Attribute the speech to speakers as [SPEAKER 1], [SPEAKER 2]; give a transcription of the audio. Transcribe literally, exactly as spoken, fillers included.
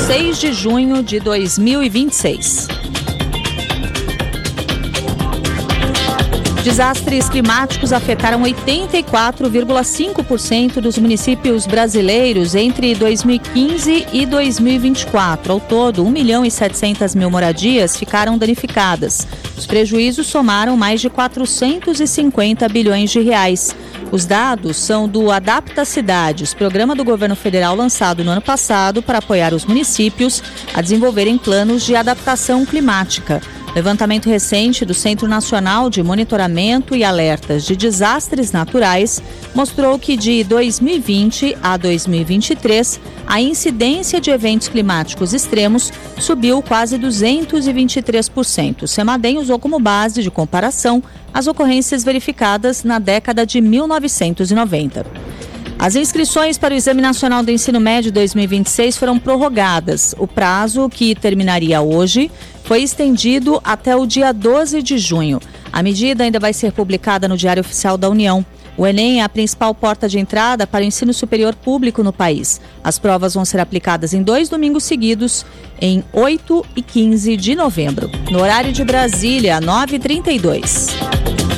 [SPEAKER 1] seis de junho de dois mil e vinte e seis. Desastres climáticos afetaram oitenta e quatro vírgula cinco por cento dos municípios brasileiros entre dois mil e quinze e dois mil e vinte e quatro. Ao todo, um milhão e setecentas mil moradias ficaram danificadas. Os prejuízos somaram mais de quatrocentos e cinquenta bilhões de reais. Os dados são do Adapta Cidades, programa do governo federal lançado no ano passado para apoiar os municípios a desenvolverem planos de adaptação climática. Levantamento recente do Centro Nacional de Monitoramento e Alertas de Desastres Naturais mostrou que de dois mil e vinte a dois mil e vinte e três, a incidência de eventos climáticos extremos subiu quase duzentos e vinte e três por cento. O CEMADEM usou como base de comparação as ocorrências verificadas na década de mil novecentos e noventa. As inscrições para o Exame Nacional do Ensino Médio dois mil e vinte e seis foram prorrogadas. O prazo, que terminaria hoje, foi estendido até o dia doze de junho. A medida ainda vai ser publicada no Diário Oficial da União. O Enem é a principal porta de entrada para o ensino superior público no país. As provas vão ser aplicadas em dois domingos seguidos, em oito e quinze de novembro. No horário de Brasília, nove e trinta e dois.